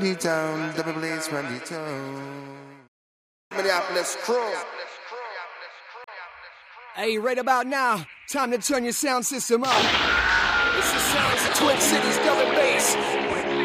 the town, double blaze from the town. Minneapolis crew. Hey, right about now, time to turn your sound system up. It's the sounds of Twin Cities double bass.